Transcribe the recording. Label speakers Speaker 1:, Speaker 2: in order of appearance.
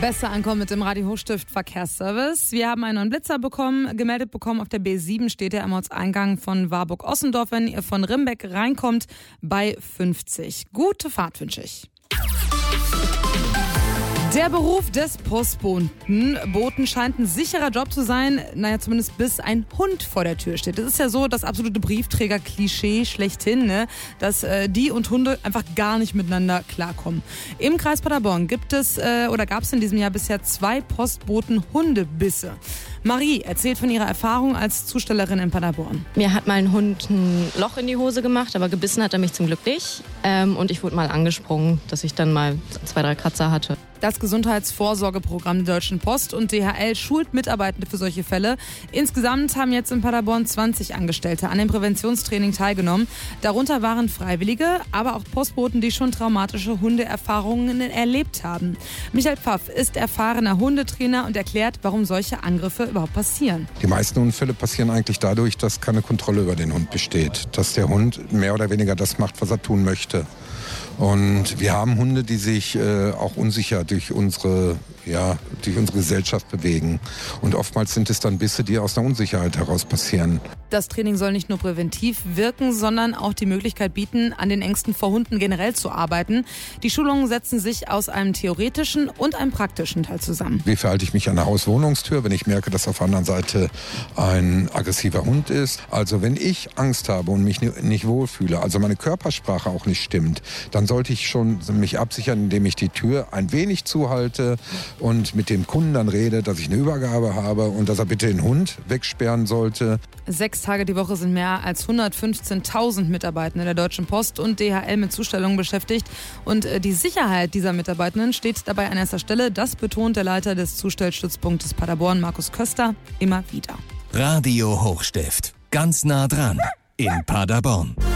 Speaker 1: Besser ankommen mit dem Radio Hochstift Verkehrsservice. Wir haben einen neuen Blitzer gemeldet bekommen. Auf der B7 steht er am Ortseingang von Warburg-Ossendorf, wenn ihr von Rimbeck reinkommt, bei 50. Gute Fahrt wünsche ich. Der Beruf des Postboten scheint ein sicherer Job zu sein, zumindest bis ein Hund vor der Tür steht. Das ist ja so das absolute Briefträger-Klischee schlechthin, ne? Dass die und Hunde einfach gar nicht miteinander klarkommen. Im Kreis Paderborn gab es in diesem Jahr bisher 2 Postboten-Hundebisse. Marie erzählt von ihrer Erfahrung als Zustellerin in Paderborn.
Speaker 2: Mir hat mein Hund ein Loch in die Hose gemacht, aber gebissen hat er mich zum Glück nicht. Und ich wurde mal angesprungen, dass ich dann mal 2, 3 Kratzer hatte.
Speaker 1: Das Gesundheitsvorsorgeprogramm der Deutschen Post und DHL schult Mitarbeitende für solche Fälle. Insgesamt haben jetzt in Paderborn 20 Angestellte an dem Präventionstraining teilgenommen. Darunter waren Freiwillige, aber auch Postboten, die schon traumatische Hundeerfahrungen erlebt haben. Michael Pfaff ist erfahrener Hundetrainer und erklärt, warum solche Angriffe überhaupt passieren.
Speaker 3: Die meisten Unfälle passieren eigentlich dadurch, dass keine Kontrolle über den Hund besteht. Dass der Hund mehr oder weniger das macht, was er tun möchte. Und wir haben Hunde, die sich auch unsicher durch unsere Gesellschaft bewegen. Und oftmals sind es dann Bisse, die aus einer Unsicherheit heraus passieren.
Speaker 1: Das Training soll nicht nur präventiv wirken, sondern auch die Möglichkeit bieten, an den Ängsten vor Hunden generell zu arbeiten. Die Schulungen setzen sich aus einem theoretischen und einem praktischen Teil zusammen.
Speaker 3: Wie verhalte ich mich an der Hauswohnungstür, wenn ich merke, dass auf der anderen Seite ein aggressiver Hund ist? Also wenn ich Angst habe und mich nicht wohlfühle, also meine Körpersprache auch nicht stimmt, dann sollte ich schon mich absichern, indem ich die Tür ein wenig zuhalte und mit dem Kunden dann rede, dass ich eine Übergabe habe und dass er bitte den Hund wegsperren sollte.
Speaker 1: 6 Tage die Woche sind mehr als 115.000 Mitarbeitende der Deutschen Post und DHL mit Zustellungen beschäftigt. Und die Sicherheit dieser Mitarbeitenden steht dabei an erster Stelle. Das betont der Leiter des Zustellstützpunktes Paderborn, Markus Köster, immer wieder.
Speaker 4: Radio Hochstift. Ganz nah dran in Paderborn.